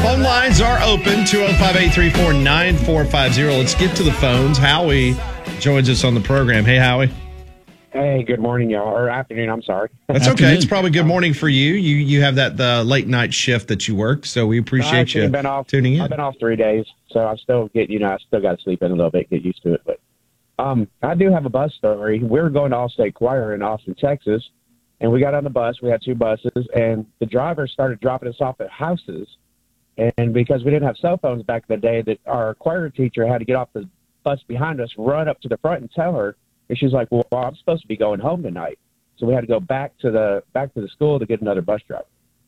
Phone lines are open, 205-834-9450. Let's get to the phones. Howie joins us on the program. Hey, Howie. Hey, good morning, y'all. Or afternoon, I'm sorry. That's okay. It's probably good morning for you. You have the late night shift that you work, so we appreciate you tuning in. I've been off 3 days, so I still got to sleep in a little bit, get used to it. But I do have a bus story. We were going to All-State Choir in Austin, Texas, and we got on the bus. We had 2 buses, and the driver started dropping us off at houses. And because we didn't have cell phones back in the day, that our choir teacher had to get off the bus behind us, run up to the front and tell her. And she's like, well, I'm supposed to be going home tonight. So we had to go back to the school to get another bus driver.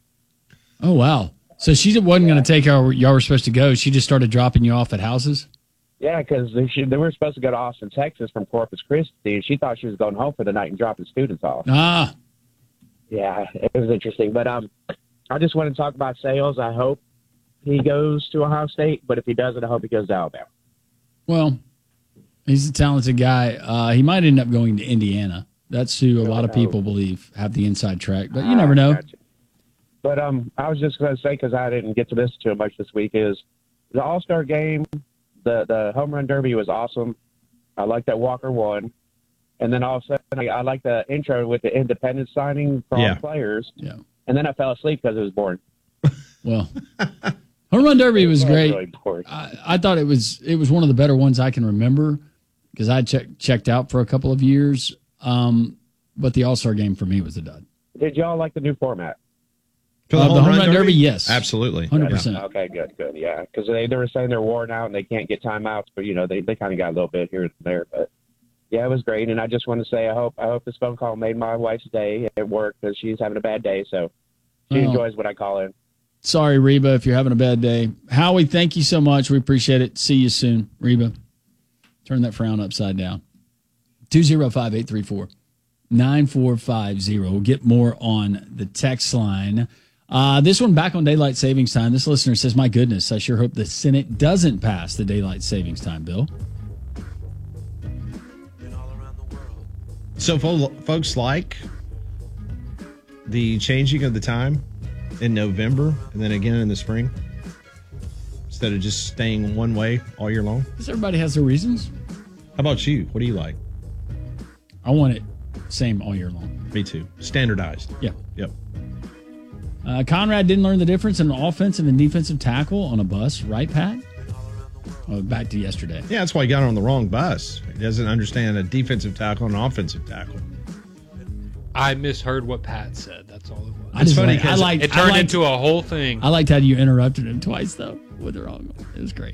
Oh, wow. So she wasn't going to take y'all were supposed to go. She just started dropping you off at houses? Yeah, because they were supposed to go to Austin, Texas from Corpus Christi, and she thought she was going home for the night and dropping students off. Ah. Yeah, it was interesting. But I just want to talk about Sales. I hope he goes to Ohio State, but if he doesn't, I hope he goes to Alabama. Well, he's a talented guy. He might end up going to Indiana. That's who a lot of people believe have the inside track, but you never know. Gotcha. But I was just going to say, because I didn't get to listen to it much this week, is the All-Star game, the home run derby was awesome. I like that Walker won. And then all of a sudden, I like the intro with the independence signing from all players. Yeah. And then I fell asleep because it was boring. Well, home run derby was great. Really boring. I thought it was one of the better ones I can remember because I checked out for a couple of years. But the All-Star game for me was a dud. Did y'all like the new format? For the home run derby, yes. Absolutely. 100%. Yeah. Okay, good. Yeah, because they were saying they're worn out and they can't get timeouts, but, they kind of got a little bit here and there. But, yeah, it was great. And I just want to say I hope this phone call made my wife's day at work because she's having a bad day, so she enjoys what I call in. Sorry, Reba, if you're having a bad day. Howie, thank you so much. We appreciate it. See you soon, Reba. Turn that frown upside down. 205-834-9450. We'll get more on the text line. This one back on daylight savings time. This listener says, my goodness, I sure hope the Senate doesn't pass the daylight savings time bill. So folks like the changing of the time in November and then again in the spring instead of just staying one way all year long? Because everybody has their reasons. How about you? What do you like? I want it same all year long. Me too. Standardized. Yeah. Yep. Conrad didn't learn the difference in an offensive and defensive tackle on a bus, right, Pat? Oh, back to yesterday. Yeah, that's why he got on the wrong bus. He doesn't understand a defensive tackle and an offensive tackle. I misheard what Pat said. That's all it was. It's funny because it turned into a whole thing. I liked how you interrupted him twice, though, with the wrong one. It was great.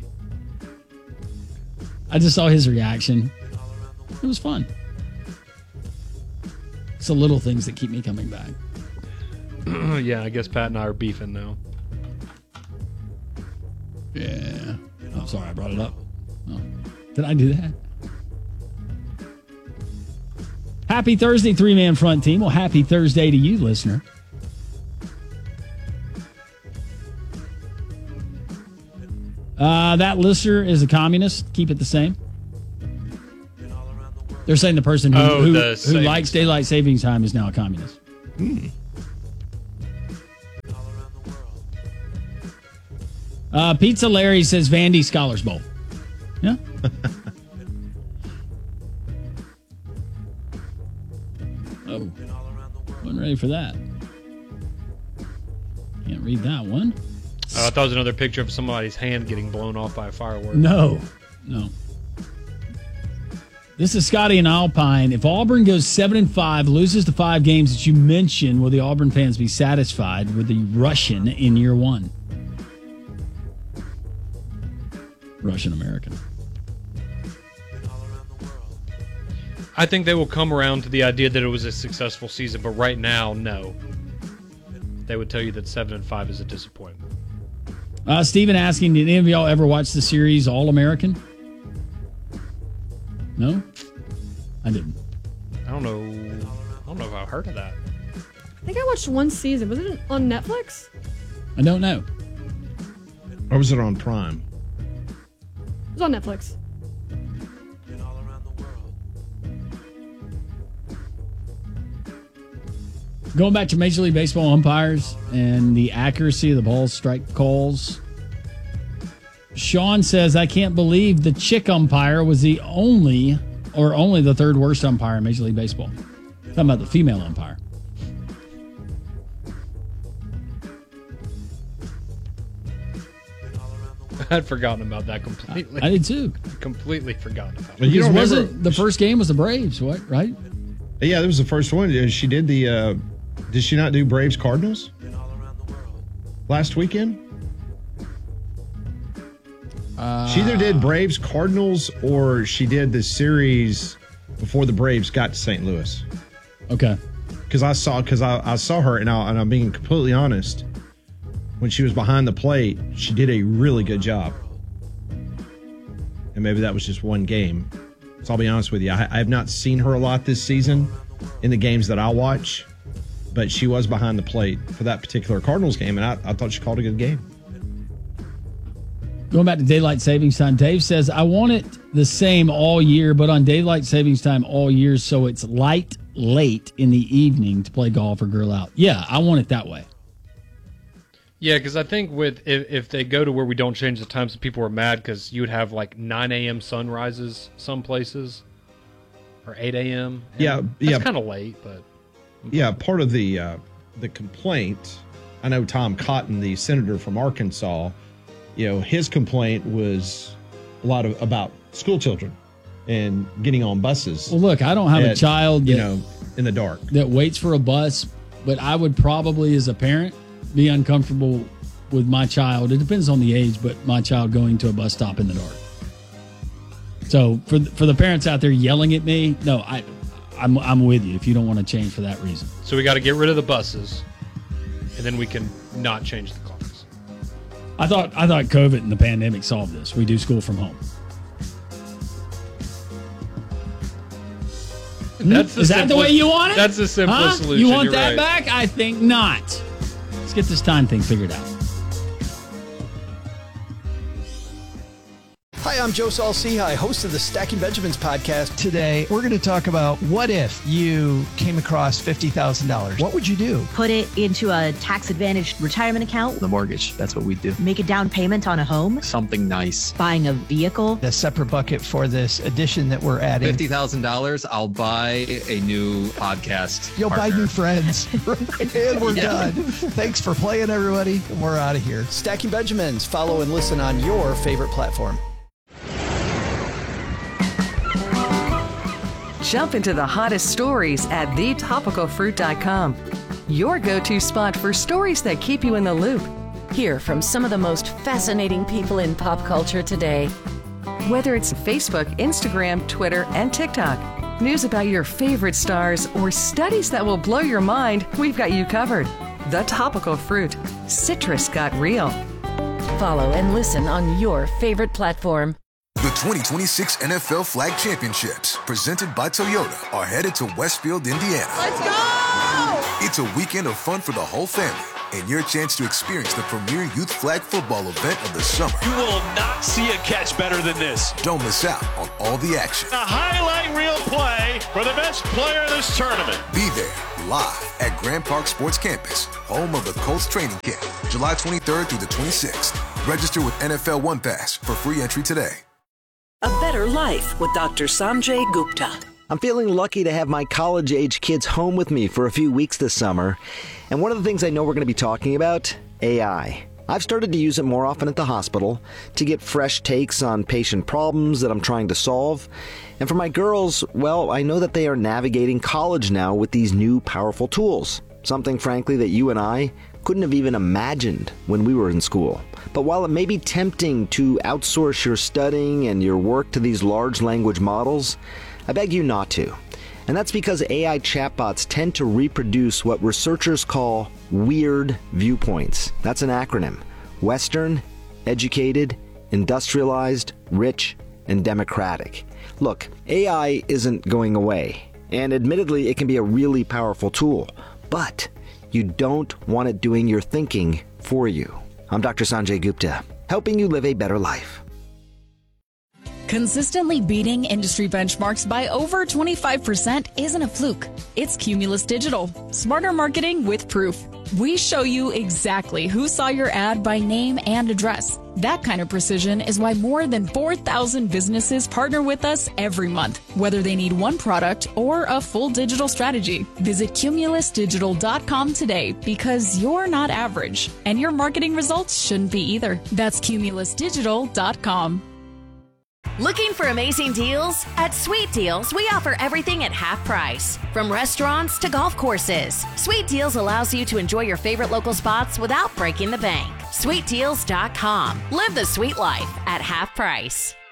I just saw his reaction. It was fun. It's the little things that keep me coming back. Yeah, I guess Pat and I are beefing now. Yeah. I'm sorry I brought it up. Oh. Did I do that? Happy Thursday, three-man front team. Well, happy Thursday to you, listener. That listener is a communist. Keep it the same. They're saying the person who likes daylight savings time is now a communist. Pizza Larry says Vandy Scholars Bowl. Yeah. Oh, wasn't ready for that. Can't read that one. I thought it was another picture of somebody's hand getting blown off by a firework. No. This is Scotty and Alpine. If Auburn goes 7-5, loses the 5 games that you mentioned, will the Auburn fans be satisfied with the Russian in year one? Russian American. I think they will come around to the idea that it was a successful season, but right now, no. They would tell you that 7-5 is a disappointment. Steven asking, did any of y'all ever watch the series All American? No? I didn't. I don't know if I've heard of that. I think I watched one season. Was it on Netflix? I don't know. Or was it on Prime? It was on Netflix. Going back to Major League Baseball umpires and the accuracy of the ball strike calls, Sean says, I can't believe the chick umpire was the only the third worst umpire in Major League Baseball. Talking about the female umpire. I'd forgotten about that completely. I did too. Completely forgotten about it. But you don't remember, wasn't the first game was the Braves, right? Yeah, that was the first one. She did the. Did she not do Braves Cardinals last weekend? She either did Braves Cardinals or she did the series before the Braves got to St. Louis. Okay. Because I saw her, and I'm being completely honest. When she was behind the plate, she did a really good job. And maybe that was just one game. So I'll be honest with you. I have not seen her a lot this season in the games that I watch, but she was behind the plate for that particular Cardinals game, and I thought she called a good game. Going back to daylight savings time, Dave says, I want it the same all year, but on daylight savings time all year, so it's late in the evening to play golf or grill out. Yeah, I want it that way. Yeah, because I think if they go to where we don't change the times, people are mad because you would have like 9 a.m. sunrises some places, or 8 a.m. Yeah. That's kind of late, but yeah. Part of the complaint, I know Tom Cotton, the senator from Arkansas, his complaint was a lot about school children and getting on buses. Well, look, I don't have a child in the dark that waits for a bus, but I would probably, as a parent, be uncomfortable with my child. It depends on the age, but my child going to a bus stop in the dark. So for the parents out there yelling at me, no, I'm with you if you don't want to change for that reason. So we got to get rid of the buses, and then we can not change the clocks. I thought COVID and the pandemic solved this. We do school from home. Is that the way you want it? That's the simplest solution. You want that right. back? I think not. Let's get this time thing figured out. Hi, I'm Joe Saul-Sehy, host of the Stacking Benjamins podcast. Today, we're going to talk about what if you came across $50,000? What would you do? Put it into a tax-advantaged retirement account. The mortgage, that's what we do. Make a down payment on a home. Something nice. Buying a vehicle. A separate bucket for this addition that we're adding. $50,000, I'll buy a new podcast. You'll partner. buy new friends. And we're done. Thanks for playing, everybody. And we're out of here. Stacking Benjamins. Follow and listen on your favorite platform. Jump into the hottest stories at thetopicalfruit.com. Your go-to spot for stories that keep you in the loop. Hear from some of the most fascinating people in pop culture today. Whether it's Facebook, Instagram, Twitter, and TikTok, news about your favorite stars, or studies that will blow your mind, we've got you covered. The Topical Fruit. Citrus got real. Follow and listen on your favorite platform. The 2026 NFL Flag Championships, presented by Toyota, are headed to Westfield, Indiana. Let's go! It's a weekend of fun for the whole family and your chance to experience the premier youth flag football event of the summer. You will not see a catch better than this. Don't miss out on all the action. A highlight reel play for the best player in this tournament. Be there live at Grand Park Sports Campus, home of the Colts training camp, July 23rd through the 26th. Register with NFL One Pass for free entry today. A better life with Dr. Sanjay Gupta. I'm feeling lucky to have my college-age kids home with me for a few weeks this summer. And one of the things I know we're going to be talking about, AI. I've started to use it more often at the hospital to get fresh takes on patient problems that I'm trying to solve. And for my girls, well, I know that they are navigating college now with these new powerful tools. Something, frankly, that you and I couldn't have even imagined when we were in school. But while it may be tempting to outsource your studying and your work to these large language models, I beg you not to. And that's because AI chatbots tend to reproduce what researchers call weird viewpoints. That's an acronym. Western, educated, industrialized, rich, and democratic. Look, AI isn't going away. And admittedly, it can be a really powerful tool. But you don't want it doing your thinking for you. I'm Dr. Sanjay Gupta, helping you live a better life. Consistently beating industry benchmarks by over 25% isn't a fluke. It's Cumulus Digital. Smarter marketing with proof. We show you exactly who saw your ad by name and address. That kind of precision is why more than 4,000 businesses partner with us every month, whether they need one product or a full digital strategy. Visit cumulusdigital.com today because you're not average, and your marketing results shouldn't be either. That's cumulusdigital.com. Looking for amazing deals? At Sweet Deals, we offer everything at half price. From restaurants to golf courses, Sweet Deals allows you to enjoy your favorite local spots without breaking the bank. SweetDeals.com. Live the sweet life at half price.